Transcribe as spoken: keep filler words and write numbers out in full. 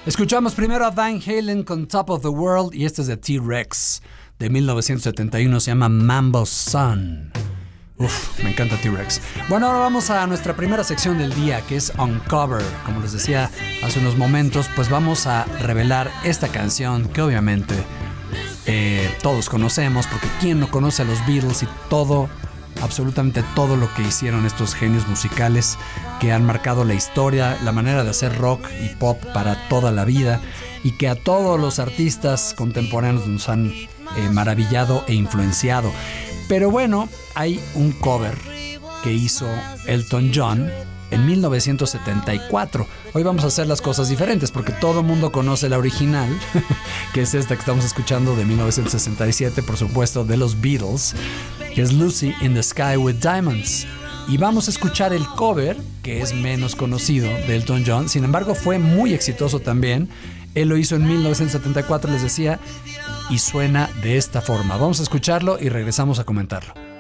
Escuchamos primero a Van Halen con Top of the World y este es de T-Rex de mil novecientos setenta y uno, se llama Mambo Sun. Uf, me encanta T-Rex. Bueno, ahora vamos a nuestra primera sección del día, que es Uncover. Como les decía hace unos momentos, pues vamos a revelar esta canción que obviamente eh, todos conocemos, porque ¿quién no conoce a los Beatles y todo, absolutamente todo lo que hicieron estos genios musicales que han marcado la historia, la manera de hacer rock y pop para toda la vida, y que a todos los artistas contemporáneos nos han eh, maravillado e influenciado? Pero bueno, hay un cover que hizo Elton John en mil novecientos setenta y cuatro. Hoy vamos a hacer las cosas diferentes porque todo el mundo conoce la original, que es esta que estamos escuchando de mil novecientos sesenta y siete, por supuesto, de los Beatles, que es Lucy in the Sky with Diamonds. Y vamos a escuchar el cover, que es menos conocido, de Elton John. Sin embargo, fue muy exitoso también. Él lo hizo en mil novecientos setenta y cuatro, les decía, y suena de esta forma. Vamos a escucharlo y regresamos a comentarlo.